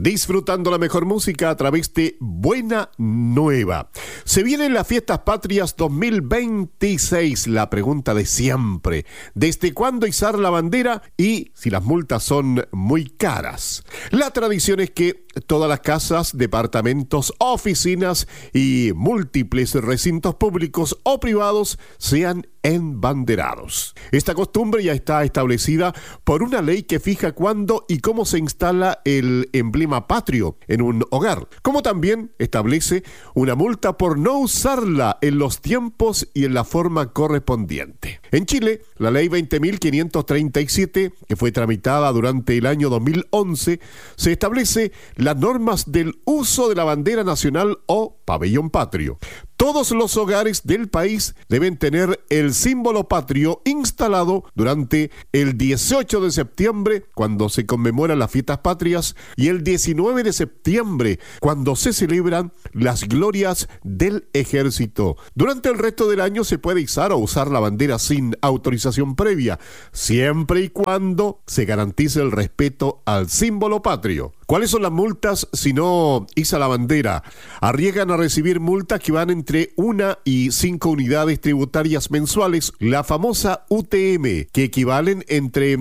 disfrutando la mejor música a través de Buena Nueva. Se vienen las Fiestas Patrias 2026, la pregunta de siempre: ¿desde cuándo izar la bandera y si las multas son muy caras? La tradición es que todas las casas, departamentos, oficinas y múltiples recintos públicos o privados sean embanderados. Esta costumbre ya está establecida por una ley que fija cuándo y cómo se instala el emblema patrio en un hogar, como también establece una multa por no usarla en los tiempos y en la forma correspondiente. En Chile, la ley 20.537, que fue tramitada durante el año 2011, se establece las normas del uso de la bandera nacional o pabellón patrio. Todos los hogares del país deben tener el símbolo patrio instalado durante el 18 de septiembre, cuando se conmemoran las fiestas patrias, y el 19 de septiembre, cuando se celebran las glorias del ejército. Durante el resto del año se puede izar o usar la bandera sin autorización previa, siempre y cuando se garantice el respeto al símbolo patrio. ¿Cuáles son las multas si no iza la bandera? Arriesgan a recibir multas que van entre 1 y 5 unidades tributarias mensuales, la famosa UTM, que equivalen entre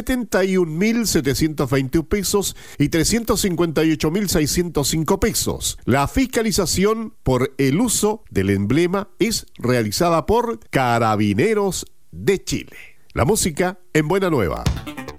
71.721 pesos y 358.605 pesos. La fiscalización por el uso del emblema es realizada por Carabineros de Chile. La música en Buena Nueva.